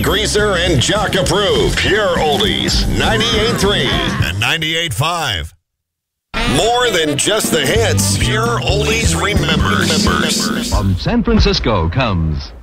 Greaser and Jock approved. Pure Oldies, 98.3 and 98.5. More than just the hits, Pure Oldies remembers. From San Francisco comes